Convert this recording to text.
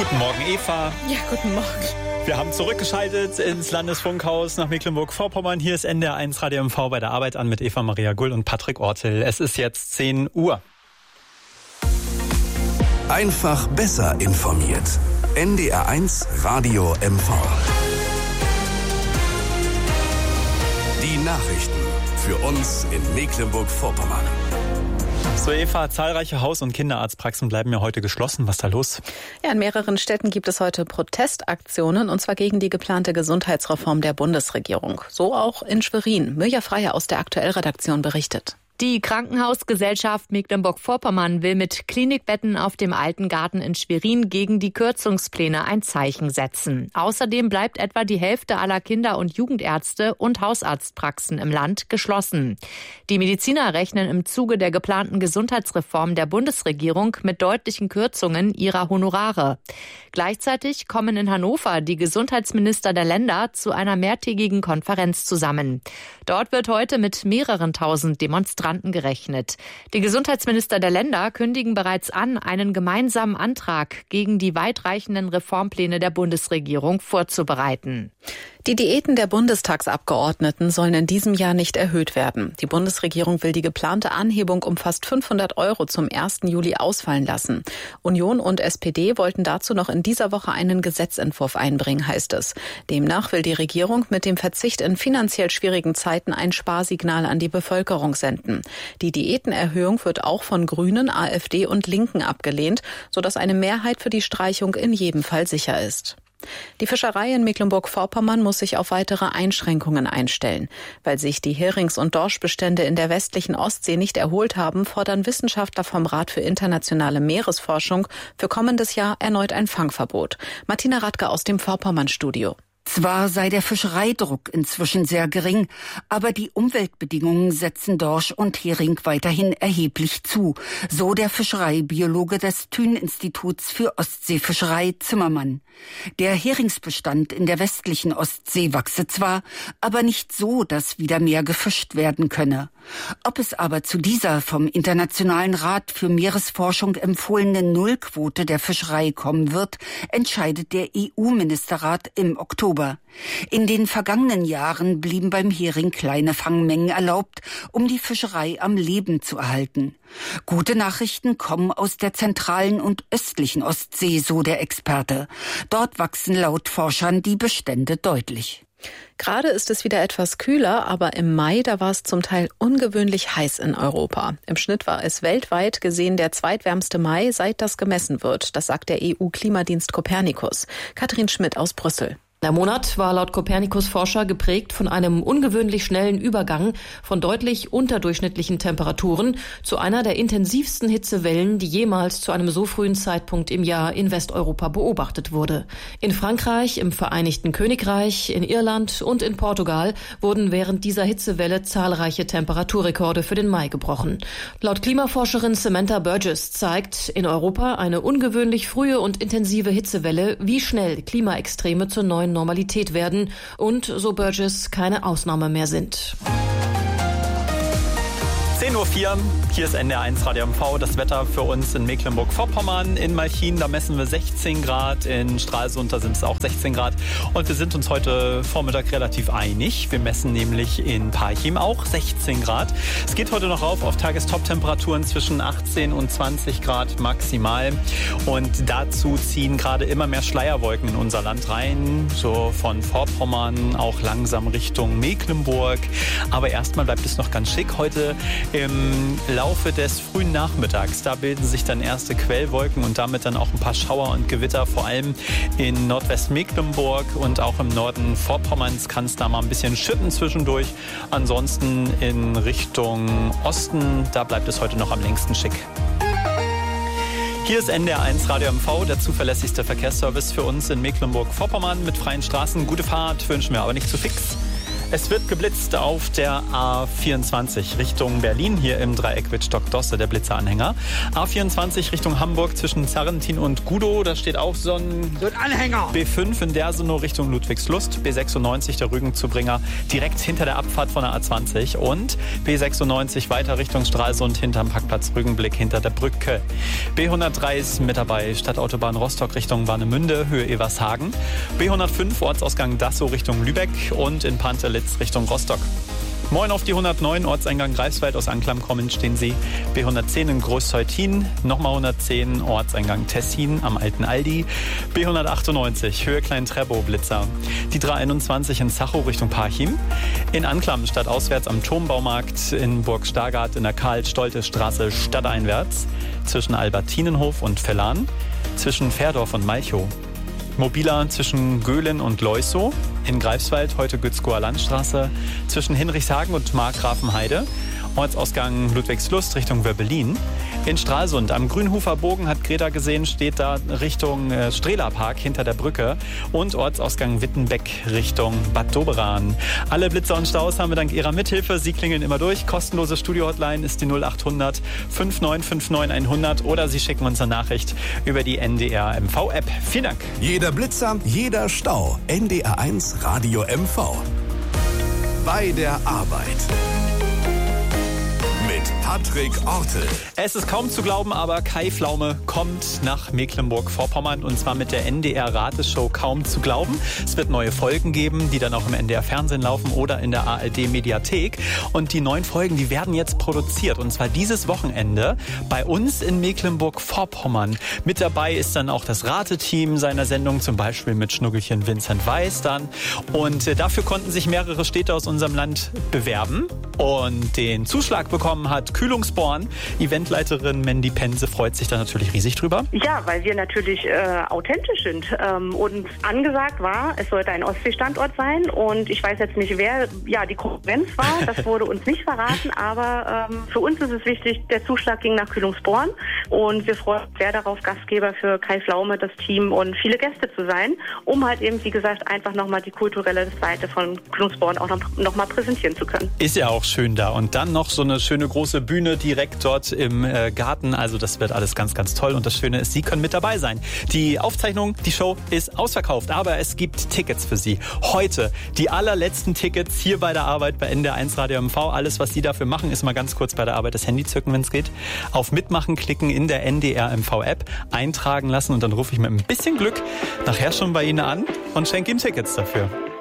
Guten Morgen, Eva. Ja, guten Morgen. Wir haben zurückgeschaltet ins Landesfunkhaus nach Mecklenburg-Vorpommern. Hier ist NDR1 Radio MV bei der Arbeit an mit Eva Maria Gull und Patrick Ortel. Es ist jetzt 10 Uhr. Einfach besser informiert. NDR1 Radio MV. Die Nachrichten für uns in Mecklenburg-Vorpommern. So, Eva, zahlreiche Haus- und Kinderarztpraxen bleiben ja heute geschlossen. Was ist da los? Ja, in mehreren Städten gibt es heute Protestaktionen, und zwar gegen die geplante Gesundheitsreform der Bundesregierung. So auch in Schwerin. Mirja Freier aus der Aktuellredaktion berichtet. Die Krankenhausgesellschaft Mecklenburg-Vorpommern will mit Klinikbetten auf dem Alten Garten in Schwerin gegen die Kürzungspläne ein Zeichen setzen. Außerdem bleibt etwa die Hälfte aller Kinder- und Jugendärzte und Hausarztpraxen im Land geschlossen. Die Mediziner rechnen im Zuge der geplanten Gesundheitsreform der Bundesregierung mit deutlichen Kürzungen ihrer Honorare. Gleichzeitig kommen in Hannover die Gesundheitsminister der Länder zu einer mehrtägigen Konferenz zusammen. Dort wird heute mit mehreren tausend Demonstranten gerechnet. Die Gesundheitsminister der Länder kündigen bereits an, einen gemeinsamen Antrag gegen die weitreichenden Reformpläne der Bundesregierung vorzubereiten. Die Diäten der Bundestagsabgeordneten sollen in diesem Jahr nicht erhöht werden. Die Bundesregierung will die geplante Anhebung um fast 500 € zum 1. Juli ausfallen lassen. Union und SPD wollten dazu noch in dieser Woche einen Gesetzentwurf einbringen, heißt es. Demnach will die Regierung mit dem Verzicht in finanziell schwierigen Zeiten ein Sparsignal an die Bevölkerung senden. Die Diätenerhöhung wird auch von Grünen, AfD und Linken abgelehnt, sodass eine Mehrheit für die Streichung in jedem Fall sicher ist. Die Fischerei in Mecklenburg-Vorpommern muss sich auf weitere Einschränkungen einstellen. Weil sich die Herings- und Dorschbestände in der westlichen Ostsee nicht erholt haben, fordern Wissenschaftler vom Rat für internationale Meeresforschung für kommendes Jahr erneut ein Fangverbot. Martina Radke aus dem Vorpommern-Studio. Zwar sei der Fischereidruck inzwischen sehr gering, aber die Umweltbedingungen setzen Dorsch und Hering weiterhin erheblich zu, so der Fischereibiologe des Thün-Instituts für Ostseefischerei Zimmermann. Der Heringsbestand in der westlichen Ostsee wachse zwar, aber nicht so, dass wieder mehr gefischt werden könne. Ob es aber zu dieser vom Internationalen Rat für Meeresforschung empfohlenen Nullquote der Fischerei kommen wird, entscheidet der EU-Ministerrat im Oktober. In den vergangenen Jahren blieben beim Hering kleine Fangmengen erlaubt, um die Fischerei am Leben zu erhalten. Gute Nachrichten kommen aus der zentralen und östlichen Ostsee, so der Experte. Dort wachsen laut Forschern die Bestände deutlich. Gerade ist es wieder etwas kühler, aber im Mai, da war es zum Teil ungewöhnlich heiß in Europa. Im Schnitt war es weltweit gesehen der zweitwärmste Mai, seit das gemessen wird. Das sagt der EU-Klimadienst Copernicus. Katrin Schmidt aus Brüssel. Der Monat war laut Copernicus-Forscher geprägt von einem ungewöhnlich schnellen Übergang von deutlich unterdurchschnittlichen Temperaturen zu einer der intensivsten Hitzewellen, die jemals zu einem so frühen Zeitpunkt im Jahr in Westeuropa beobachtet wurde. In Frankreich, im Vereinigten Königreich, in Irland und in Portugal wurden während dieser Hitzewelle zahlreiche Temperaturrekorde für den Mai gebrochen. Laut Klimaforscherin Samantha Burgess zeigt in Europa eine ungewöhnlich frühe und intensive Hitzewelle, wie schnell Klimaextreme zur neuen Normalität werden und, so Burgess, keine Ausnahme mehr sind. 10.04 Uhr, hier ist NDR1 Radio MV, das Wetter für uns in Mecklenburg-Vorpommern. In Malchin, da messen wir 16 Grad, in Stralsund, da sind es auch 16 Grad. Und wir sind uns heute Vormittag relativ einig. Wir messen nämlich in Parchim auch 16 Grad. Es geht heute noch auf Tagestop-Temperaturen zwischen 18 und 20 Grad maximal. Und dazu ziehen gerade immer mehr Schleierwolken in unser Land rein, so von Vorpommern auch langsam Richtung Mecklenburg. Aber erstmal bleibt es noch ganz schick heute. Im Laufe des frühen Nachmittags, da bilden sich dann erste Quellwolken und damit dann auch ein paar Schauer und Gewitter, vor allem in Nordwestmecklenburg und auch im Norden Vorpommerns kann es da mal ein bisschen schütten zwischendurch. Ansonsten in Richtung Osten, da bleibt es heute noch am längsten schick. Hier ist NDR1 Radio MV, der zuverlässigste Verkehrsservice für uns in Mecklenburg-Vorpommern mit freien Straßen. Gute Fahrt wünschen wir, aber nicht zu fix. Es wird geblitzt auf der A24 Richtung Berlin, hier im Dreieck Wittstock-Dosse, der Blitzeranhänger. A24 Richtung Hamburg zwischen Sarrentin und Gudow, da steht auch so ein Anhänger. B5 in Dersenow Richtung Ludwigslust, B96 der Rügenzubringer direkt hinter der Abfahrt von der A20 und B96 weiter Richtung Stralsund hinterm Parkplatz Rügenblick hinter der Brücke. B103 ist mit dabei, Stadtautobahn Rostock Richtung Warnemünde, Höhe Evershagen. B105 Ortsausgang Dassow Richtung Lübeck und in Pantelitz Richtung Rostock. Moin auf die 109, Ortseingang Greifswald, aus Anklam kommen stehen Sie. B110 in Großzeutin, nochmal 110, Ortseingang Tessin am Alten Aldi. B198, Höhe Klein-Treppow, Blitzer. Die 321 in Zachow Richtung Parchim. In Anklam stadtauswärts am Turmbaumarkt, in Burg Stargard in der Karl-Stolte-Straße stadteinwärts. Zwischen Albertinenhof und Vellan. Zwischen Fährdorf und Malchow. Mobiler zwischen Göhlen und Leusow, in Greifswald heute Gützkower Landstraße, zwischen Hinrichshagen und Markgrafenheide, Ortsausgang Ludwigslust Richtung Wöbbelin. In Stralsund am Grünhofer Bogen hat Greta gesehen, steht da Richtung Strehlerpark hinter der Brücke und Ortsausgang Wittenbeck Richtung Bad Doberan. Alle Blitzer und Staus haben wir dank Ihrer Mithilfe. Sie klingeln immer durch. Kostenlose Studio-Hotline ist die 0800 5959 100 oder Sie schicken uns eine Nachricht über die NDR MV-App. Vielen Dank. Jeder Blitzer, jeder Stau. NDR1 Radio MV. Bei der Arbeit. Patrick Ortel. Es ist kaum zu glauben, aber Kai Pflaume kommt nach Mecklenburg-Vorpommern und zwar mit der NDR-Rateshow Kaum zu glauben. Es wird neue Folgen geben, die dann auch im NDR-Fernsehen laufen oder in der ARD-Mediathek. Und die neuen Folgen, die werden jetzt produziert und zwar dieses Wochenende bei uns in Mecklenburg-Vorpommern. Mit dabei ist dann auch das Rateteam seiner Sendung, zum Beispiel mit Schnuggelchen Vincent Weiss dann. Und dafür konnten sich mehrere Städte aus unserem Land bewerben und den Zuschlag bekommen hat Kühlungsborn. Eventleiterin Mandy Pense freut sich da natürlich riesig drüber. Ja, weil wir natürlich authentisch sind. Und angesagt war, es sollte ein Ostsee-Standort sein. Und ich weiß jetzt nicht, wer die Konkurrenz war. Das wurde uns nicht verraten. Aber für uns ist es wichtig, der Zuschlag ging nach Kühlungsborn. Und wir freuen uns sehr darauf, Gastgeber für Kai Pflaume, das Team und viele Gäste zu sein, um halt eben, wie gesagt, einfach nochmal die kulturelle Seite von Kühlungsborn auch noch mal präsentieren zu können. Ist ja auch schön da. Und dann noch so eine schöne große Bühne direkt dort im Garten. Also das wird alles ganz, ganz toll. Und das Schöne ist, Sie können mit dabei sein. Die Aufzeichnung, die Show ist ausverkauft, aber es gibt Tickets für Sie. Heute die allerletzten Tickets hier bei der Arbeit bei NDR1 Radio MV. Alles, was Sie dafür machen, ist mal ganz kurz bei der Arbeit das Handy zücken, wenn es geht. Auf Mitmachen klicken in der NDR MV-App, eintragen lassen und dann rufe ich mit ein bisschen Glück nachher schon bei Ihnen an und schenke Ihnen Tickets dafür.